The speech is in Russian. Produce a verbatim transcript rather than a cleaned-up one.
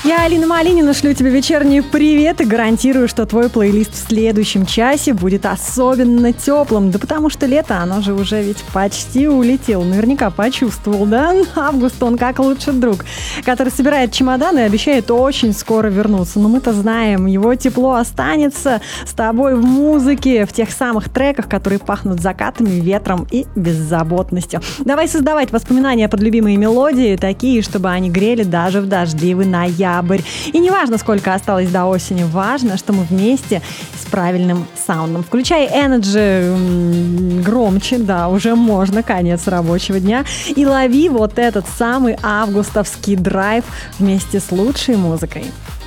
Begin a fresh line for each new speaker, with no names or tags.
Я Алина Малинина, шлю тебе вечерний привет и гарантирую, что твой плейлист в следующем часе будет особенно теплым. Да потому что лето, оно же уже ведь почти улетело. Наверняка почувствовал, да? Август, он как лучший друг, который собирает чемоданы и обещает очень скоро вернуться. Но мы-то знаем, его тепло останется с тобой в музыке, в тех самых треках, которые пахнут закатами, ветром и беззаботностью. Давай создавать воспоминания под любимые мелодии, такие, чтобы они грели даже в дождливый ноябрь. И не важно, сколько осталось до осени, важно, что мы вместе с правильным саундом. Включай Energy громче, да, уже можно, конец рабочего дня. И лови вот этот самый августовский драйв вместе с лучшей музыкой.